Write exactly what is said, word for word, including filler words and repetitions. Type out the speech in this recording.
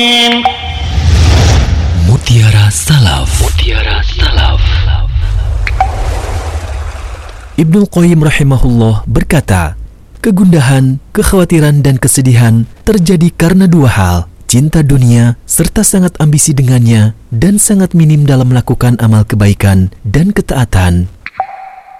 Mutiara Salaf. Mutiara Salaf. Ibnu Qayyim rahimahullah berkata, kegundahan, kekhawatiran dan kesedihan terjadi karena dua hal, cinta dunia serta sangat ambisi dengannya dan sangat minim dalam melakukan amal kebaikan dan ketaatan.